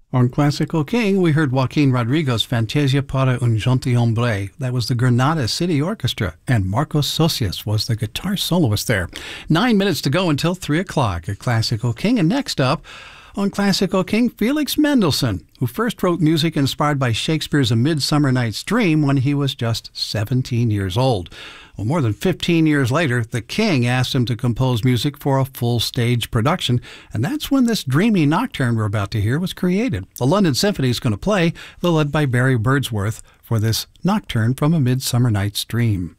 On Classical King, we heard Joaquin Rodrigo's Fantasia para un Gentilhombre. That was the Granada City Orchestra, and Marcos Socias was the guitar soloist there. 9 minutes to go until 3 o'clock at Classical King. And next up, on Classical King, Felix Mendelssohn, who first wrote music inspired by Shakespeare's A Midsummer Night's Dream when he was just 17 years old. Well, more than 15 years later, the King asked him to compose music for a full stage production, and that's when this dreamy nocturne we're about to hear was created. The London Symphony is going to play, led by Barry Birdsworth, for this nocturne from A Midsummer Night's Dream.